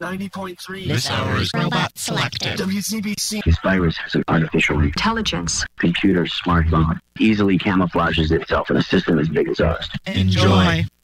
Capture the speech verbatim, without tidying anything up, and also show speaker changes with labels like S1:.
S1: ninety point three.
S2: This hour is robot selected.
S1: W C B C.
S3: This virus has an artificial
S4: intelligence.
S3: Computer smartphone easily camouflages itself in a system as big as ours.
S2: Enjoy.